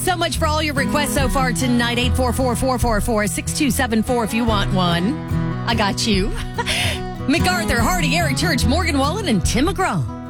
So much for all your requests so far tonight. 844-444-6274 if you want one. I got you. MacArthur, Hardy, Eric Church, Morgan Wallen, and Tim McGraw.